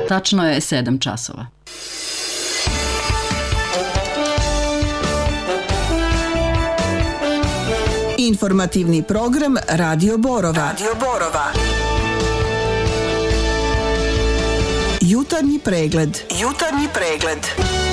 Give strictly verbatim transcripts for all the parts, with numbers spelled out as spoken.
Tačno je sedam časova. Informativni program Radio Borova. Radio Borova. Jutarnji pregled. Jutarnji pregled.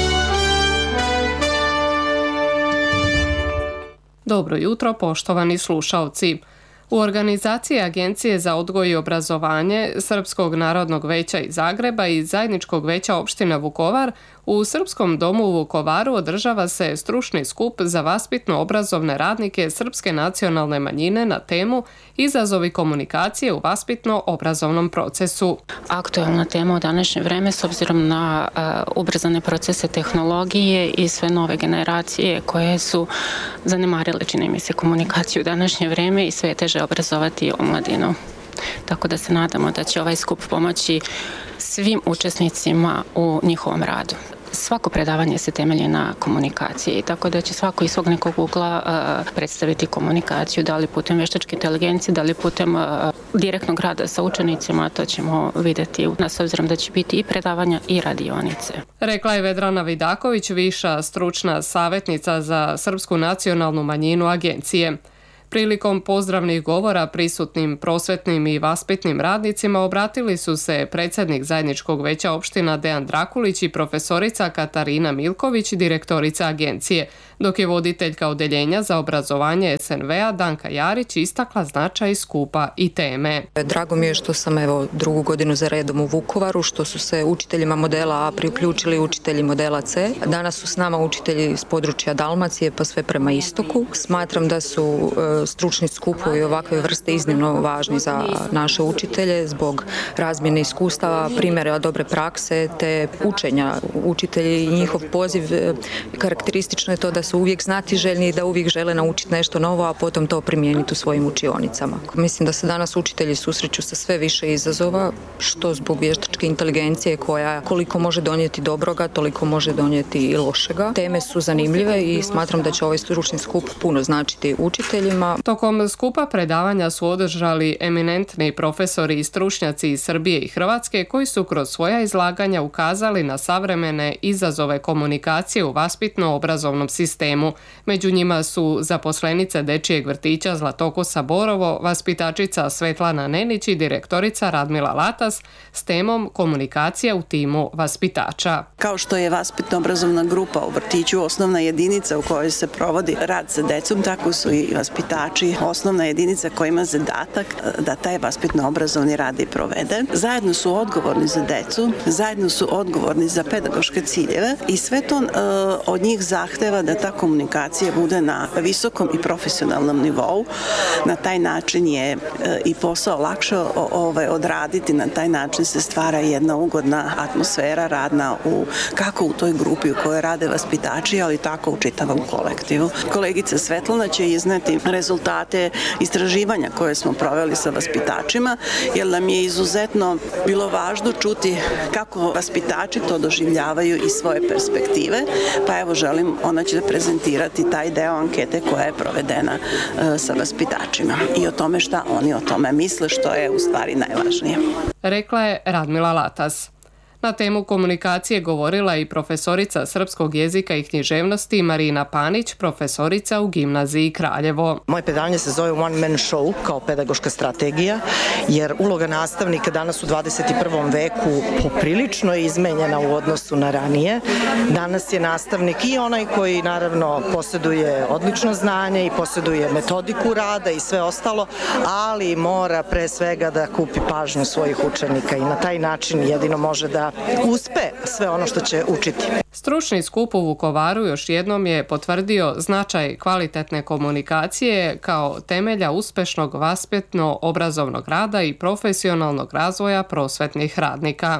Dobro jutro, poštovani slušaoci. U organizaciji Agencije za odgoj i obrazovanje Srpskog narodnog veća iz Zagreba i Zajedničkog veća opština Vukovar u Srpskom domu u Vukovaru održava se stručni skup za vaspitno-obrazovne radnike srpske nacionalne manjine na temu Izazovi komunikacije u vaspitno-obrazovnom procesu. Aktualna tema u današnje vreme s obzirom na uh, ubrzane procese tehnologije i sve nove generacije koje su zanemarile, čini mi se, komunikaciju u današnje vreme i sve je teže obrazovati omladinu. Tako da se nadamo da će ovaj skup pomoći svim učesnicima u njihovom radu. Svako predavanje se temelji na komunikaciji, tako da će svako iz svog nekog ugla uh, predstaviti komunikaciju, da li putem veštačke inteligencije, da li putem uh, direktnog rada sa učenicima, to ćemo vidjeti s obzirom da će biti i predavanja i radionice. Rekla je Vedrana Vidaković, viša stručna savjetnica za srpsku nacionalnu manjinu agencije. Prilikom pozdravnih govora prisutnim prosvetnim i vaspitnim radnicima obratili su se predsjednik Zajedničkog veća opština Dejan Drakulić i profesorica Katarina Milković, direktorica agencije, dok je voditeljka odeljenja za obrazovanje S N V-a Danka Jarić istakla značaj skupa i teme. Drago mi je što sam evo drugu godinu za redom u Vukovaru, što su se učiteljima modela A priključili učitelji modela C. Danas su s nama učitelji iz područja Dalmacije pa sve prema istoku. Smatram da su stručni skupovi ovakve vrste iznimno važni za naše učitelje zbog razmjene iskustava, primjera dobre prakse te učenja. Učitelji i njihov poziv, karakteristično je to da su uvijek znatiželjni i da uvijek žele naučiti nešto novo, a potom to primijeniti u svojim učionicama. Mislim da se danas učitelji susreću sa sve više izazova, što zbog vještačke inteligencije koja koliko može donijeti dobroga, toliko može donijeti i lošega. Teme su zanimljive i smatram da će ovaj stručni skup puno značiti učiteljima. Tokom skupa predavanja su održali eminentni profesori i stručnjaci iz Srbije i Hrvatske koji su kroz svoja izlaganja ukazali na savremene izazove komunikacije u vaspitno-obrazovnom sistemu. Među njima su zaposlenice Dečijeg vrtića Zlatokosa Borovo, vaspitačica Svetlana Nenić i direktorica Radmila Latas s temom komunikacija u timu vaspitača. Kao što je vaspitno-obrazovna grupa u vrtiću osnovna jedinica u kojoj se provodi rad sa decom, tako su i vaspitači osnovna jedinica koja ima zadatak da taj vaspitno-obrazovni rad i provede. Zajedno su odgovorni za decu, zajedno su odgovorni za pedagoške ciljeve i sve to uh, od njih zahteva da ta komunikacija bude na visokom i profesionalnom nivou. Na taj način je uh, i posao lakše ovaj, odraditi, na taj način se stvara jedna ugodna atmosfera radna u, kako u toj grupi u kojoj rade vaspitači, ali tako u čitavom kolektivu. Kolegica Svetlana će izneti rezultate istraživanja koje smo proveli sa vaspitačima, jer nam je izuzetno bilo važno čuti kako vaspitači to doživljavaju iz svoje perspektive, pa evo želim, ona će prezentirati taj deo ankete koja je provedena uh, sa vaspitačima i o tome šta oni o tome misle, što je u stvari najvažnije. Rekla je Radmila Latas. Na temu komunikacije govorila i profesorica srpskog jezika i književnosti Marina Panić, profesorica u gimnaziji Kraljevo. Moje predavanje se zove One Man Show kao pedagoška strategija, jer uloga nastavnika danas u dvadeset prvom veku poprilično je izmenjena u odnosu na ranije. Danas je nastavnik i onaj koji naravno posjeduje odlično znanje i posjeduje metodiku rada i sve ostalo, ali mora pre svega da kupi pažnju svojih učenika i na taj način jedino može da uspe sve ono što će učiti. Stručni skup u Vukovaru još jednom je potvrdio značaj kvalitetne komunikacije kao temelja uspešnog vaspitno-obrazovnog rada i profesionalnog razvoja prosvetnih radnika.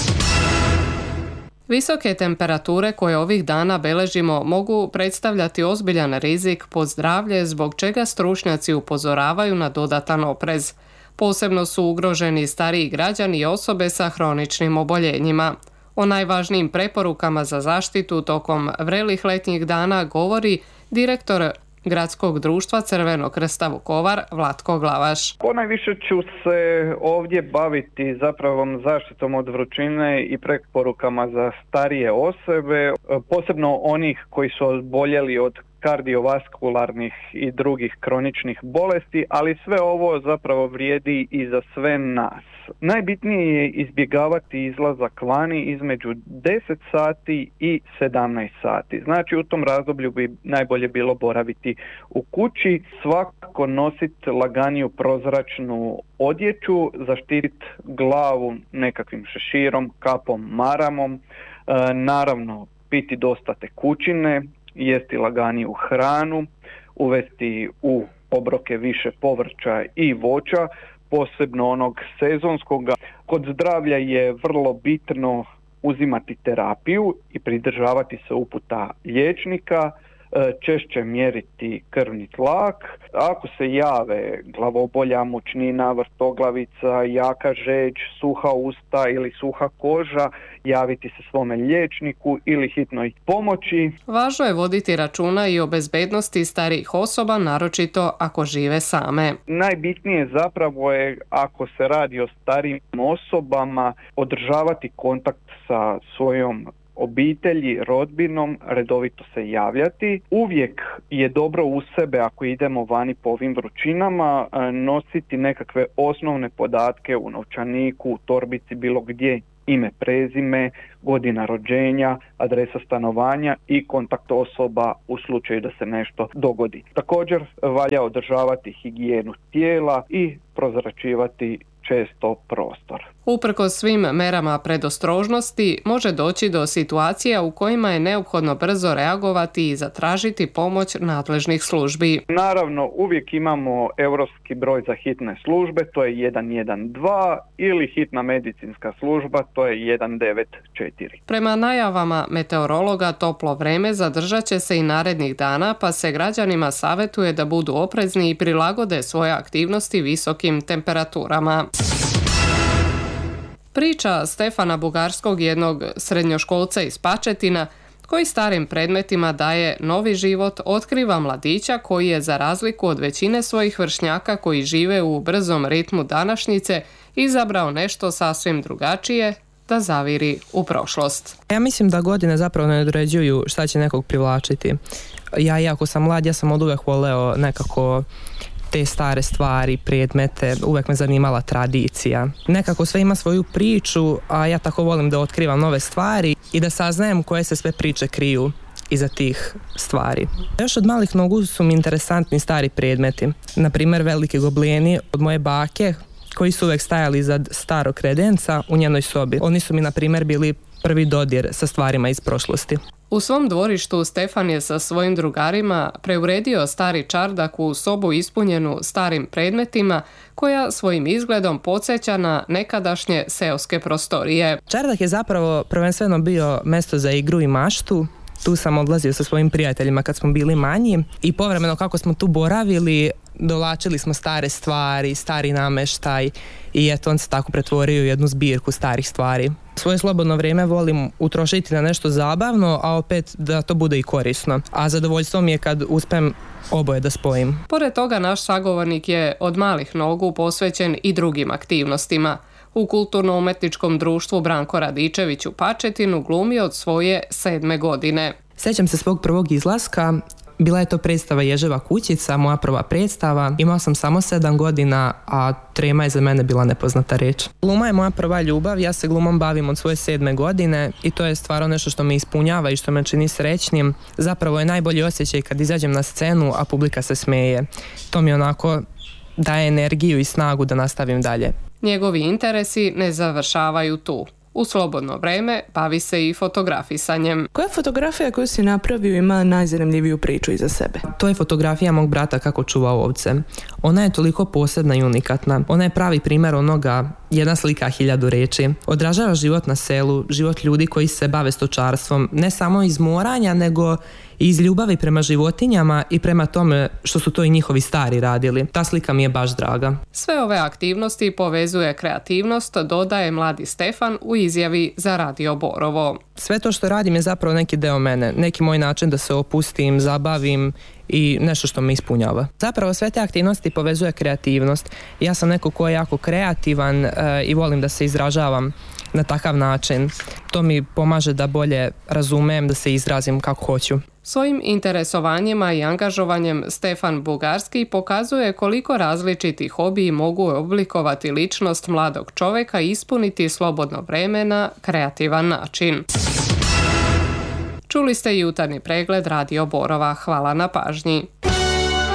Visoke temperature koje ovih dana beležimo mogu predstavljati ozbiljan rizik po zdravlje, zbog čega stručnjaci upozoravaju na dodatan oprez. Posebno su ugroženi stariji građani i osobe sa hroničnim oboljenjima. O najvažnijim preporukama za zaštitu tokom vrelih letnjih dana govori direktor Gradskog društva Crvenog krsta Vukovar Vlatko Glavaš. Ponajviše ću se ovdje baviti zapravo zaštitom od vrućine i preporukama za starije osobe, posebno onih koji su oboljeli od kardiovaskularnih i drugih kroničnih bolesti, ali sve ovo zapravo vrijedi i za sve nas. Najbitnije je izbjegavati izlazak vani između deset sati i sedamnaest sati. Znači u tom razdoblju bi najbolje bilo boraviti u kući, svakako nositi laganiju prozračnu odjeću, zaštititi glavu nekakvim šeširom, kapom, maramom, e, naravno piti dosta tekućine, jesti laganiju hranu, uvesti u obroke više povrća i voća, posebno onog sezonskog. Kod zdravlja je vrlo bitno uzimati terapiju i pridržavati se uputa liječnika, češće mjeriti krvni tlak. Ako se jave glavobolja, mučnina, vrtoglavica, jaka žeđ, suha usta ili suha koža, javiti se svome liječniku ili hitnoj pomoći. Važno je voditi računa i o bezbednosti starijih osoba, naročito ako žive same. Najbitnije zapravo je, ako se radi o starijim osobama, održavati kontakt sa svojom obitelji, rodbinom, redovito se javljati. Uvijek je dobro u sebe, ako idemo vani po ovim vrućinama, nositi nekakve osnovne podatke u novčaniku, u torbici, bilo gdje, ime, prezime, godina rođenja, adresa stanovanja i kontakt osoba u slučaju da se nešto dogodi. Također valja održavati higijenu tijela i prozračivati često prostor. Uprkos svim merama predostrožnosti može doći do situacija u kojima je neophodno brzo reagovati i zatražiti pomoć nadležnih službi. Naravno, uvijek imamo europski broj za hitne službe, to je jedan jedan dva, ili hitna medicinska služba, to je jedan devet četiri. Prema najavama meteorologa, toplo vreme zadržat će se i narednih dana, pa se građanima savjetuje da budu oprezni i prilagode svoje aktivnosti visokim temperaturama. Priča Stefana Bugarskog, jednog srednjoškolca iz Pačetina, koji starim predmetima daje novi život, otkriva mladića koji je, za razliku od većine svojih vršnjaka koji žive u brzom ritmu današnjice, izabrao nešto sasvim drugačije, da zaviri u prošlost. Ja mislim da godine zapravo ne određuju šta će nekog privlačiti. Ja, iako sam mlad, ja sam od uvek voleo nekako te stare stvari, predmete, uvek me zanimala tradicija. Nekako sve ima svoju priču, a ja tako volim da otkrivam nove stvari i da saznajem koje se sve priče kriju iza tih stvari. Još od malih nogu su mi interesantni stari predmeti. Naprimjer, veliki goblijeni od moje bake, koji su uvek stajali iza starog kredenca u njenoj sobi. Oni su mi, na primjer, bili prvi dodir sa stvarima iz prošlosti. U svom dvorištu Stefan je sa svojim drugarima preuredio stari čardak u sobu ispunjenu starim predmetima, koja svojim izgledom podsjeća na nekadašnje seoske prostorije. Čardak je zapravo prvenstveno bio mjesto za igru i maštu. Tu sam odlazio sa svojim prijateljima kad smo bili manji i povremeno kako smo tu boravili, dolačili smo stare stvari, stari nameštaj i eto on se tako pretvorio u jednu zbirku starih stvari. Svoje slobodno vrijeme volim utrošiti na nešto zabavno, a opet da to bude i korisno. A zadovoljstvo mi je kad uspem oboje da spojim. Pored toga, naš sagovornik je od malih nogu posvećen i drugim aktivnostima. U kulturno-umetničkom društvu Branko Radičević u Pačetinu glumi od svoje sedme godine. Sjećam se svog prvog izlaska. Bila je to predstava Ježeva kućica, moja prva predstava. Imao sam samo sedam godina, a trema je za mene bila nepoznata reč. Gluma je moja prva ljubav, ja se glumom bavim od svoje sedme godine i to je stvarno nešto što me ispunjava i što me čini srećnim. Zapravo je najbolji osjećaj kad izađem na scenu, a publika se smeje. To mi onako daje energiju i snagu da nastavim dalje. Njegovi interesi ne završavaju tu. U slobodno vreme bavi se i fotografisanjem. Koja fotografija koju si napravio ima najzanimljiviju priču iza sebe? To je fotografija mog brata kako čuva ovce. Ona je toliko posebna i unikatna. Ona je pravi primjer onoga, jedna slika hiljadu reči. Odražava život na selu, život ljudi koji se bave stočarstvom, ne samo iz moranja, nego i iz ljubavi prema životinjama i prema tome što su to i njihovi stari radili. Ta slika mi je baš draga. Sve ove aktivnosti povezuje kreativnost, dodaje mladi Stefan u izjavi za Radio Borovo. sve to što radim je zapravo neki deo mene, neki moj način da se opustim, zabavim i nešto što me ispunjava. Zapravo sve te aktivnosti povezuje kreativnost. Ja sam neko ko je jako kreativan e, i volim da se izražavam na takav način. To mi pomaže da bolje razumem, da se izrazim kako hoću. Svojim interesovanjima i angažovanjem Stefan Bugarski pokazuje koliko različiti hobiji mogu oblikovati ličnost mladog čovjeka i ispuniti slobodno vreme na kreativan način. Čuli ste jutarnji pregled Radio Borova. Hvala na pažnji.